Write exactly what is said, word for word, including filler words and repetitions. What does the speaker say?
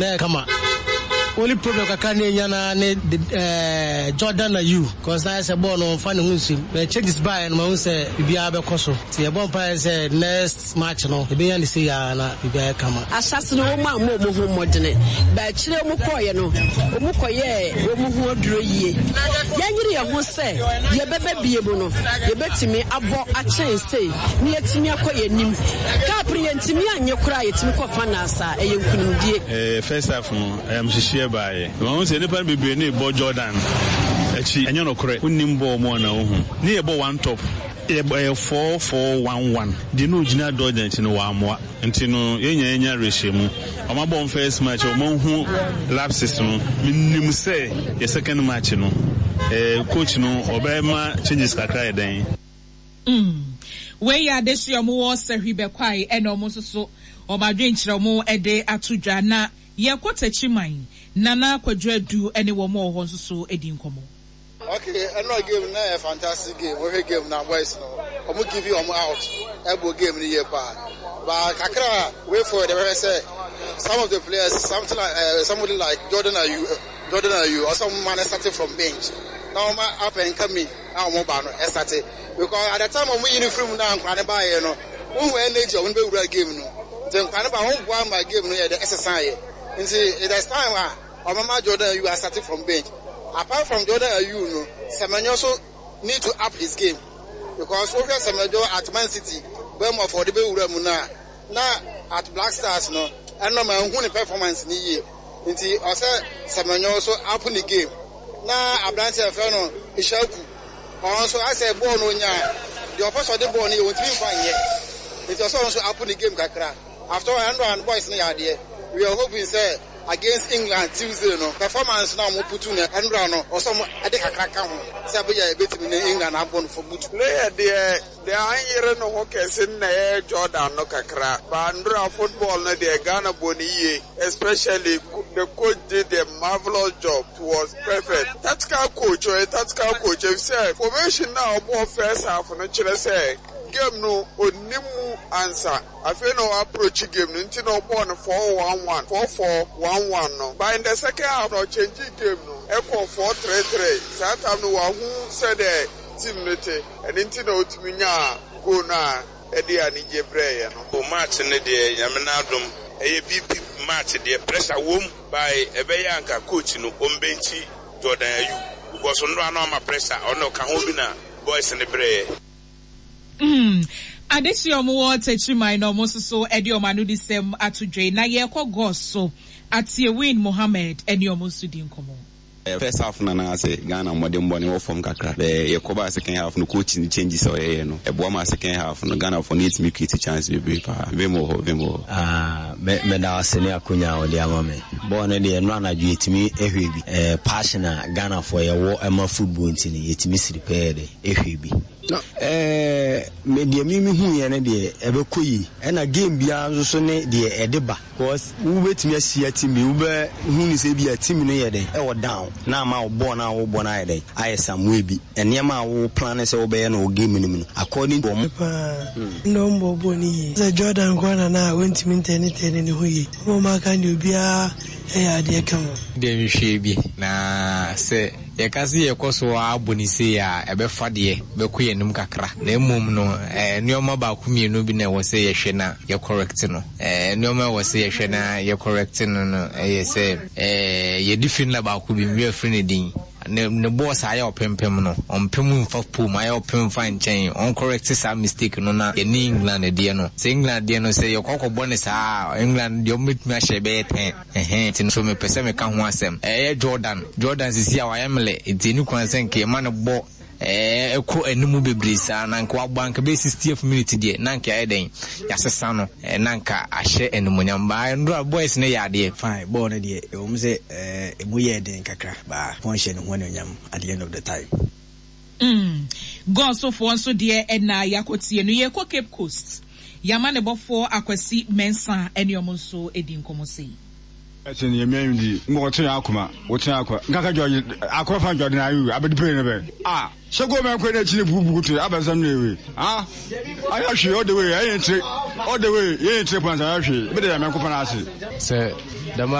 na come on. Only problem kakra ne nyana ne eh Jordan Ayew cause na say ball no fa ne hunsi but changes by no ma say bibia be koso ti e bon pa say next match no e be yan say ya na bibia kama asase no mo mo mo ho modene ba kire mo koye no mo koye mo ho aduro yie yanyiri ye ho say ye bebe bie mu no ye betimi abo a chance say ne yetimi akoye nim ka pri yentimi anye kura yetimi kofa na asa e yenkunimdie eh first half no I am shishie bae ma say nipa bebe ne bo Jordan achi enye no kore unnim bo mo na ohu ne ye bo one top e four four one one di no gina Jordan ti no wa amoa nti no yenya yenya rehemu o ma first match o ma hu lapses no minnim say ye second match no eh coach no obema changes kakra e den mm we ya desu mo wo sahwibe kwai e no mo so o ma dwenkyere mo e de atodwa na ye kotachiman Nana Kwadredu any one more horses so Eddie Nkomo. Okay, another game now a fantastic game. Every game now boys no. I'm gonna give you um out. Every game in the year bar. But Kakra wait for the very say some of the players something like uh, somebody like Jordan Ayew Jordan Ayew or some man started from bench. Now I'm up and coming now I'm about started because at the time I'm uniform now and buy you know. When we energy when we real game no. Then kind of I won't my game no the exercise. You see, there's time where Mama Jordan you are starting from bench. Apart from Jordan Ayew, no, Semenyo also need to up his game because over Semenyo at Man City, Burma for the Beuremuna, now at Black Stars, no, and no man who performance in the year. Until also Semenyo also up in the game. Now a branch of Feno Ishaku. Also, I say, born on ya, the opposite of the born you won't be fine yet. It's also up in the game, Kakra. After I and boys in the idea. We are hoping say against England Tuesday no performance now mo putu na Andra no also mo ade kakra ka ho say be ya betimi na England abon for butu player there they anyere no ho kese na Jordan no kakra but Andra football na there Ghana boni especially the coach did a marvelous job. It was perfect. Tactical coach or a tactical coach have said formation now more first half no chere say game no onimu answer. I feel no approach game no until no born four one one, four four one one no. But in the second half no change game no. Echo four three three. That time no who said the team mate and until no timinya go na edi ani jebre no. O match ne de yamena dom e B P match de pressure wom by ebeyanka coach no ombenchi Jordan Ayew because no no ma pressure ono ka ho bi na boys ne bre. Mm. Adesio mo techi my no mo so edi omanu di sem atudwe na ye ko go so Atiewin Mohammed eni omo sudi nkomo. First half na na say Ghana modern bone wo form kakra. The Yakoba second half no coaching changes o ye no. E boama second half no Ghana for need me create chance be be pa. Vemo ho vemo. Ah me me da asene akonya o de amame. Bo no de no anadwe etimi ehwe bi. Eh passion Ghana for ye wo ema football ntini etimi siripe de ehwe bi. No eh me de mi mi hu ye ne de ebekoyi. E na game bia nso so ne de edeba. Because wo betimi asia team bi wo be hu ni se bia team no ye de e wo down. Na ma wo born na wo born na dey aye samwe bi enema wo plan say wo be na wo game nim no according to no mbo boni ze Jordan kwana na wenti internet ni hoyi mo ma kan de bia e ya de kan de hwe bi na se ye kasi ye koso aboni se ya ebe fade be ko ye nim kakra na emum no eh nioma ba ku mienu bi na wo se ye hwe na ye correct no eh nioma wo se ye hwe na ye correct no no eh se eh ye difin la ba ku bi mi afri din ne ne boss aya opempem no ompem mfa pom aya opem fa nchen on correct sa mistake no na ye ni England de no se England de no se ye kokko bone sa England de omitmi ahye be ten eh tin so me pese me ka ho asem eh Jordan Jordan sisi a wayemle etini kwansen ke ma no bo eh eko enimu bebrisa na nka bank be sixtieth minute de na nka eden yasesa no eh na nka ahye enumunyam ba ndra boys ne yade fine ball ne de e wo se eh emu ye den kakra ba function ho ne nyam at the end of the time. Mm. Go so for so de na yakotie no ye ko Cape Coast yamane bofo akwasi mensa eni omonso edi nkomo sei. Ati ye mian di mo tun akoma wo tun akwa ngaka George akwa fan Jordan Ayew abedi pray ne be ah se go men kwe na chi ne bubu to abasam ne we ah aya hwe all the way ayen tre all the way ye tre pan sa hwe be de ya men ko pan ase se